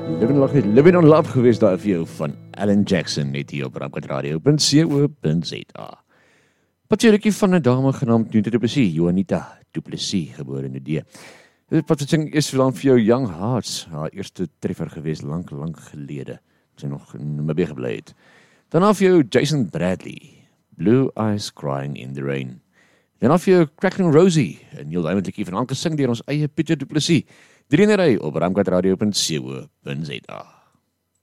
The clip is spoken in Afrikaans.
Living on Love geweest daar vir jou van Alan Jackson net hier op ramkatradio.co.za. Patjerikie van 'n dame genaamd Nita Du Plessis, Juanita Du Plessis, gebore in D. Wat sing is dan vir jou Young Hearts, haar eerste treffer geweest lank gelede, sy nog in Namibia gebly het. Daarna vir jou Jason Bradley, Blue Eyes Crying in the Rain. Daarna vir jou Cracking Rosie, 'n Neil Diamond liedjie van aangesing deur ons eie Pieter Du Plessis. 3 in 'n ry op ramkatradio.co.za.